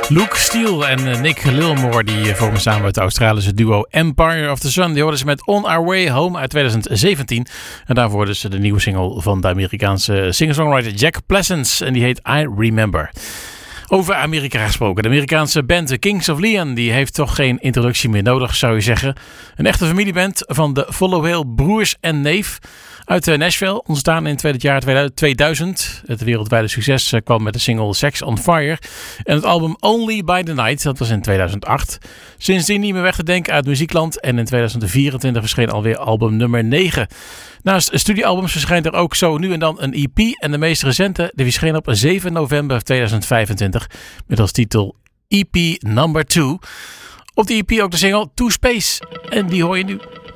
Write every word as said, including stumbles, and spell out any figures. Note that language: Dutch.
Luke Steele en Nick Lilmore die vormen samen het Australische duo Empire of the Sun. Die hoorden ze met On Our Way Home uit twintig zeventien. En daarvoor hoorden ze de nieuwe single van de Amerikaanse singer-songwriter Jack Pleasance. En die heet I Remember. Over Amerika gesproken. De Amerikaanse band The Kings of Leon die heeft toch geen introductie meer nodig, zou je zeggen. Een echte familieband van de Follow Hill broers en neef uit Nashville. Ontstaan in het jaar tweeduizend. Het wereldwijde succes kwam met de single Sex on Fire. En het album Only by the Night, dat was in tweeduizend acht. Sindsdien niet meer weg te denken uit muziekland. En in tweeduizend vierentwintig verscheen alweer album nummer negen. Naast studioalbums verschijnt er ook zo nu en dan een E P. En de meest recente die verscheen op zeven november tweeduizend vijfentwintig. Met als titel E P number two. Op die E P ook de single To Space. En die hoor je nu.